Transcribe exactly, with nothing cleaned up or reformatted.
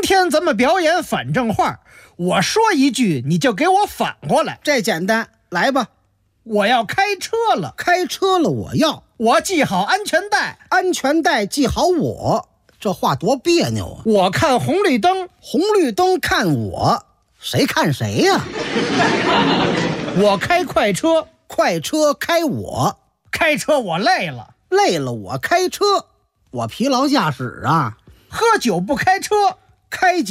天咱们表演反正话，我说一句你就给我反过来。 这简单，来吧。 我要开车了， 开车了我要。 我系好安全带， 安全带系好我。这话多别扭啊！ 我看红绿灯， 红绿灯看我，谁看谁呀、啊？ 我开快车， 快车开我。 开车我累了， 累了我开车。我疲劳驾驶啊。 喝酒不开车， 开酒